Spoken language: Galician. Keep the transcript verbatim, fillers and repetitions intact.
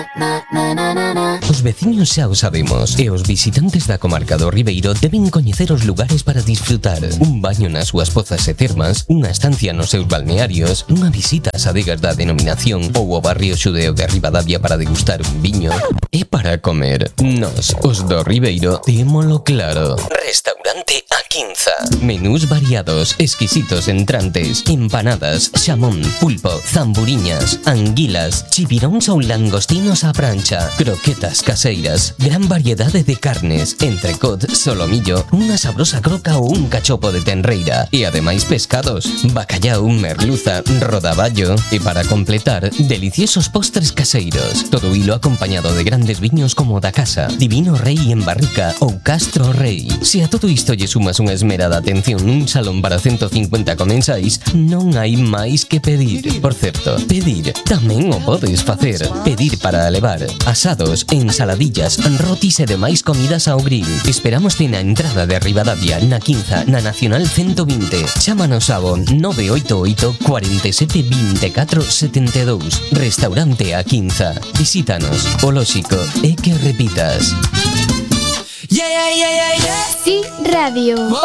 Os veciños xa o sabemos e os visitantes da comarca do Ribeiro deben coñecer os lugares para disfrutar. Un baño nas súas pozas e termas, unha estancia nos seus balnearios, unha visita ás adegas da denominación ou ao barrio xudeo de Ribadavia para degustar un viño. E para comer, nós, os do Ribeiro, témolo claro. Restaurante A Quinza. Menús variados, exquisitos entrantes, empanadas, xamón, pulpo, zamburiñas, anguilas, chipiróns ou langostinos á prancha, croquetas caseiras, gran variedade de carnes, entrecot, solomillo, unha sabrosa croca ou un cachopo de tenreira e ademais pescados, bacallau, merluza, rodaballo e para completar, deliciosos postres caseiros. Todo hilo acompañado de grandes viños como da casa, Divino Rei en barrica ou Castro Rei. Se a todo isto lle sumas unha esmerada atención nun salón para ciento cincuenta comensais, non hai máis que pedir. Por certo, pedir tamén o podes facer. Pedir para levar asados, ensaladillas, rotis e demais comidas ao grill. Esperámoste na entrada de Ribadavia, na Quinza, na Nacional ciento vinte. Chámanos ao nove oito oito, cuarenta e sete, veinticuatro, setenta e dous. Restaurante A Quinza. Visítanos. O lóxico é que repitas. Yeah, yeah, yeah, yeah, yeah. Sí, Radio.